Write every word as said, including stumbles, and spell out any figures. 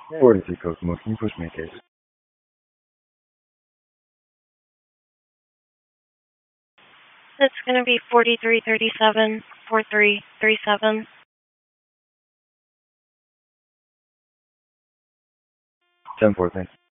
forty-three Kokomo, can you push me a case? It's going to be forty-three thirty-seven, forty-three thirty-seven. ten four, thanks.